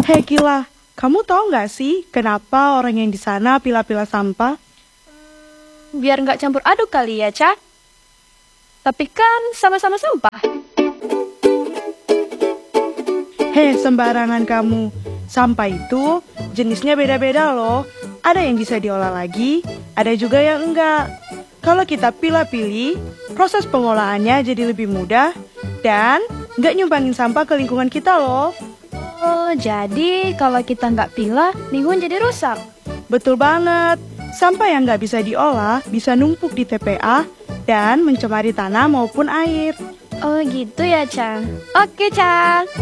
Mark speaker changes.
Speaker 1: Hei Kila, kamu tahu nggak sih kenapa orang yang di sana pilah-pilah sampah?
Speaker 2: Biar nggak campur aduk kali ya, Ca. Tapi kan sama-sama sampah.
Speaker 1: Hei, sembarangan kamu. Sampah itu jenisnya beda-beda loh. Ada yang bisa diolah lagi, ada juga yang enggak. Kalau kita pilih-pilih, proses pengolahannya jadi lebih mudah dan nggak nyumbangin sampah ke lingkungan kita loh.
Speaker 2: Oh, jadi kalau kita nggak pilah, lingkungan jadi rusak.
Speaker 1: Betul banget. Sampah yang nggak bisa diolah bisa numpuk di TPA dan mencemari tanah maupun air.
Speaker 2: Oh gitu ya, Ca. Oke, Ca.